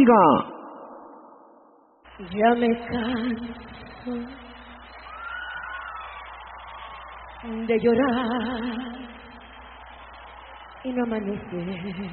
diga. Ya me canso de llorar y no amanecer.